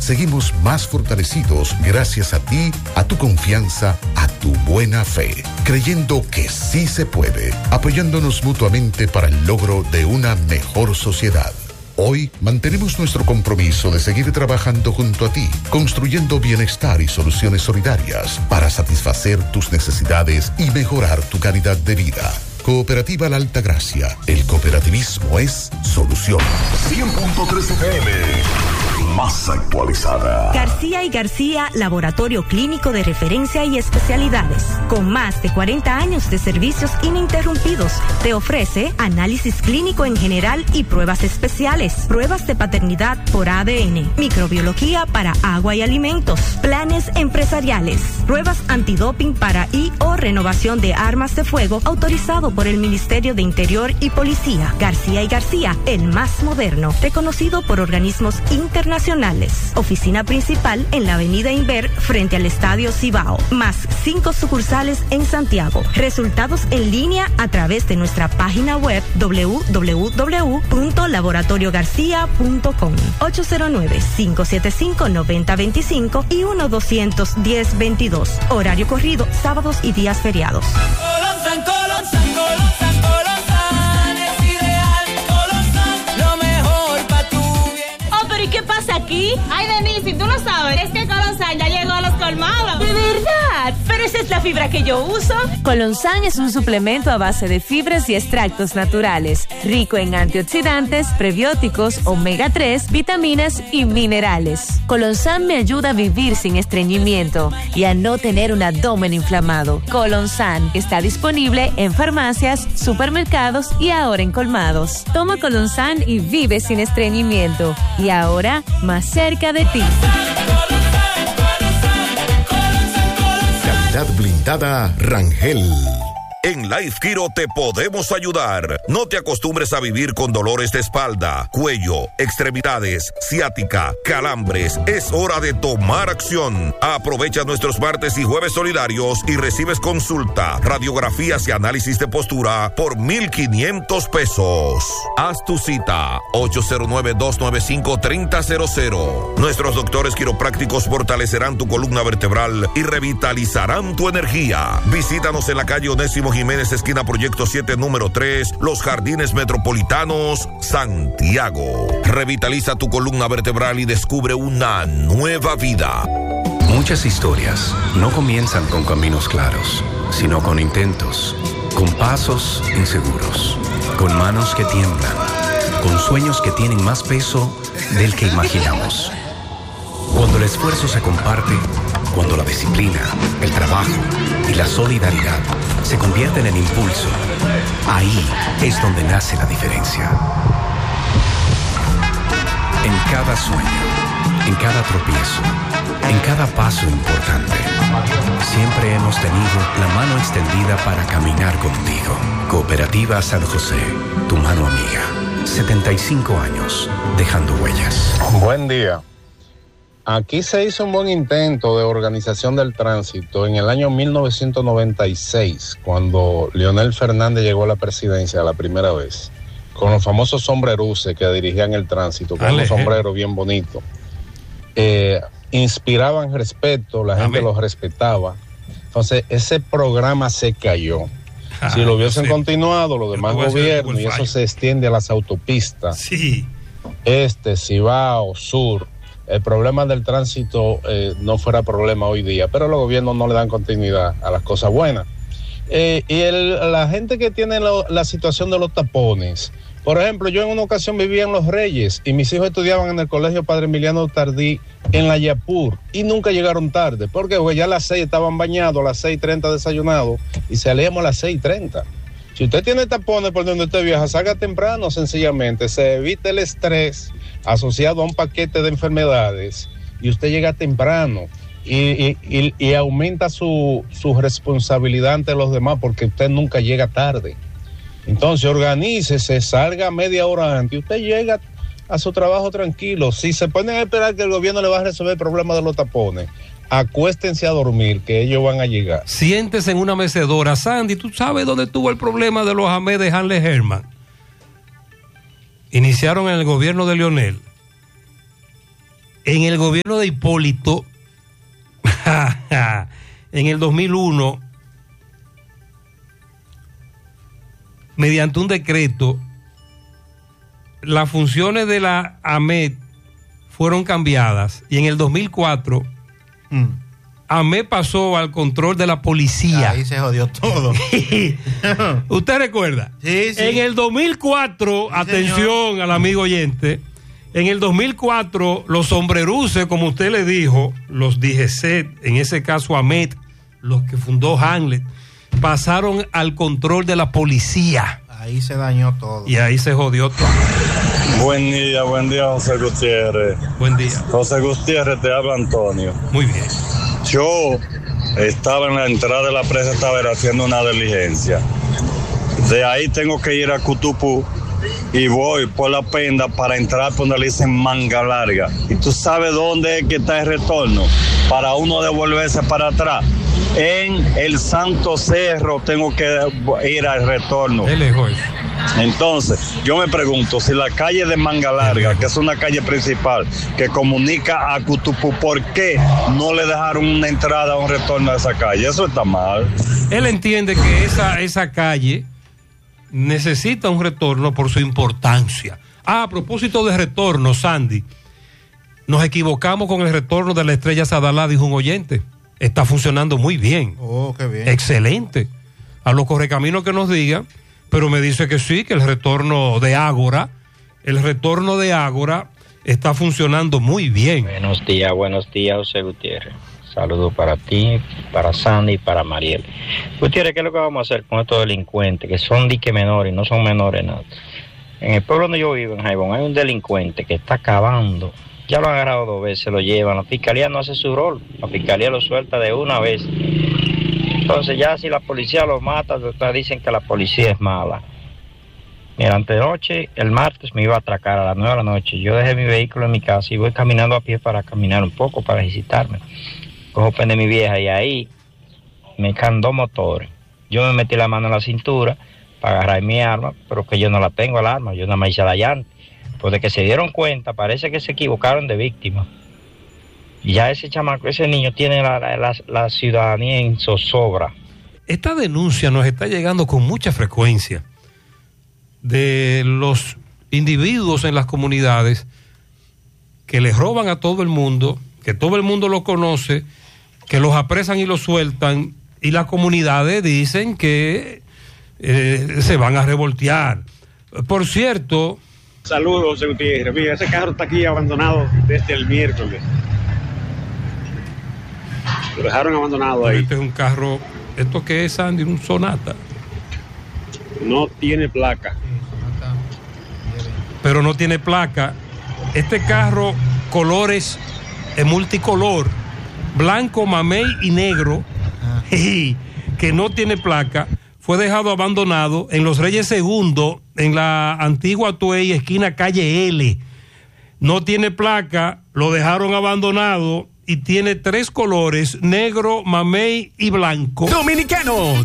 seguimos más fortalecidos gracias a ti, a tu confianza, a tu buena fe, creyendo que sí se puede, apoyándonos mutuamente para el logro de una mejor sociedad. Hoy mantenemos nuestro compromiso de seguir trabajando junto a ti, construyendo bienestar y soluciones solidarias para satisfacer tus necesidades y mejorar tu calidad de vida. Cooperativa La Altagracia. El cooperativismo es solución. 100.3 FM. Más actualizada. García y García, laboratorio clínico de referencia y especialidades. Con más de 40 años de servicios ininterrumpidos, te ofrece análisis clínico en general y pruebas especiales. Pruebas de paternidad por ADN, microbiología para agua y alimentos, planes empresariales, pruebas antidoping para y o renovación de armas de fuego autorizado por el Ministerio de Interior y Policía. García y García, el más moderno, reconocido por organismos internacionales. Oficina principal en la avenida Inver frente al Estadio Cibao, más 5 sucursales en Santiago. Resultados en línea a través de nuestra página web www.laboratoriogarcia.com 809-575-9025 y 1-210-22. Horario corrido, sábados y días feriados. ¿Y qué pasa aquí? Ay, Denise, si tú no sabes, es que Colonsan ya llegó a los colmados. ¿De verdad? Pero esa es la fibra que yo uso. Colonsan es un suplemento a base de fibras y extractos naturales, rico en antioxidantes, prebióticos, omega 3, vitaminas y minerales. Colonsan me ayuda a vivir sin estreñimiento y a no tener un abdomen inflamado. Colonsan está disponible en farmacias, supermercados y ahora en colmados. Toma Colonsan y vive sin estreñimiento. Y ahora más cerca de ti. Calidad blindada Rangel. En Life Kiro te podemos ayudar. No te acostumbres a vivir con dolores de espalda, cuello, extremidades, ciática, calambres. Es hora de tomar acción. Aprovecha nuestros martes y jueves solidarios y recibes consulta, radiografías y análisis de postura por $1,500. Haz tu cita 809-295-3000. Nuestros doctores quiroprácticos fortalecerán tu columna vertebral y revitalizarán tu energía. Visítanos en la calle Onésimo Jiménez, esquina Proyecto 7, número 3, Los Jardines Metropolitanos, Santiago. Revitaliza tu columna vertebral y descubre una nueva vida. Muchas historias no comienzan con caminos claros, sino con intentos, con pasos inseguros, con manos que tiemblan, con sueños que tienen más peso del que imaginamos. Cuando el esfuerzo se comparte, cuando la disciplina, el trabajo y la solidaridad se convierten en impulso, ahí es donde nace la diferencia. En cada sueño, en cada tropiezo, en cada paso importante, siempre hemos tenido la mano extendida para caminar contigo. Cooperativa San José, tu mano amiga. 75 años, dejando huellas. Buen día. Aquí se hizo un buen intento de organización del tránsito en el año 1996, cuando Leonel Fernández llegó a la presidencia la primera vez, con los famosos sombreruces que dirigían el tránsito, con unos sombreros bien bonitos. Inspiraban respeto, la gente los respetaba. Entonces, ese programa se cayó. Si lo hubiesen continuado los demás gobiernos, y eso se extiende a las autopistas, Cibao, Sur, el problema del tránsito no fuera problema hoy día, pero los gobiernos no le dan continuidad a las cosas buenas. La gente que tiene la situación de los tapones, por ejemplo, yo en una ocasión vivía en Los Reyes y mis hijos estudiaban en el colegio Padre Emiliano Tardí en la Yapur y nunca llegaron tarde, porque ya a las 6 estaban bañados, a las 6:30 desayunados y salíamos a las 6:30. Si usted tiene tapones por donde usted viaja, salga temprano, sencillamente, se evita el estrés asociado a un paquete de enfermedades y usted llega temprano y aumenta su responsabilidad ante los demás porque usted nunca llega tarde. Entonces organícese, salga media hora antes y usted llega a su trabajo tranquilo. Si se ponen a esperar que el gobierno le va a resolver el problema de los tapones, acuéstense a dormir, que ellos van a llegar. Siéntese en una mecedora. Sandy, ¿tú sabes dónde estuvo el problema de los AME de Hanley Herman? Iniciaron en el gobierno de Leonel. En el gobierno de Hipólito, en el 2001, mediante un decreto, las funciones de la AMET fueron cambiadas y en el 2004 AMET pasó al control de la policía. Ahí se jodió todo. ¿Usted recuerda? Sí. En el 2004, sí, atención señor. Al amigo oyente, en el 2004 los sombreruces, como usted le dijo, los DGC, en ese caso AMET, los que fundó Hamlet, pasaron al control de la policía. Ahí se dañó todo. Y ahí se jodió todo. Buen día, José Gutiérrez. Buen día. José Gutiérrez, te habla Antonio. Muy bien. Yo estaba en la entrada de la presa Tavera haciendo una diligencia. De ahí tengo que ir a Cutupú y voy por la Penda para entrar por donde le dicen Manga Larga. ¿Y tú sabes dónde es que está el retorno? Para uno devolverse para atrás. En el Santo Cerro tengo que ir al retorno. Es lejos. Entonces, yo me pregunto si la calle de Manga Larga, que es una calle principal que comunica a Cutupú, ¿por qué no le dejaron una entrada o un retorno a esa calle? Eso está mal. Él entiende que esa calle necesita un retorno por su importancia. A propósito de retorno, Sandy, nos equivocamos con el retorno de la Estrella Sadalá, dijo un oyente. Está funcionando muy bien. Oh, qué bien. Excelente. A los correcaminos que nos digan, pero me dice que sí, que el retorno de Ágora está funcionando muy bien. Buenos días, José Gutiérrez. Saludos para ti, para Sandy y para Mariel. Gutiérrez, ¿qué es lo que vamos a hacer con estos delincuentes que son dique menores y no son menores nada? En el pueblo donde yo vivo, en Jaibón, hay un delincuente que está acabando. Ya lo han agarrado 2 veces, lo llevan. La fiscalía no hace su rol. La fiscalía lo suelta de una vez. Entonces ya si la policía lo mata, dicen que la policía es mala. Mira, antenoche, el martes, me iba a atracar a las 9 de la noche. Yo dejé mi vehículo en mi casa y voy caminando a pie para caminar un poco, para ejercitarme. Cojo de mi vieja y ahí me caen 2 motores. Yo me metí la mano en la cintura para agarrar mi arma, pero que yo no la tengo el arma, yo nada más hice la llanta. Pues de que se dieron cuenta, parece que se equivocaron de víctima. Y ya ese chamaco, ese niño tiene la ciudadanía en zozobra. Esta denuncia nos está llegando con mucha frecuencia de los individuos en las comunidades que les roban a todo el mundo, que todo el mundo los conoce, que los apresan y los sueltan, y las comunidades dicen que se van a revoltear. Por cierto... Saludos, José Gutiérrez. Mira, ese carro está aquí abandonado desde el miércoles. Lo dejaron abandonado ahí. Este es un carro, ¿esto qué es, Sandy? ¿Un Sonata? No tiene placa. Pero no tiene placa. Este carro, colores multicolor, blanco, mamey y negro, y que no tiene placa, fue dejado abandonado en Los Reyes II, en la antigua Tuey, esquina calle L. No tiene placa, lo dejaron abandonado y tiene 3 colores, negro, mamey y blanco. Dominicano,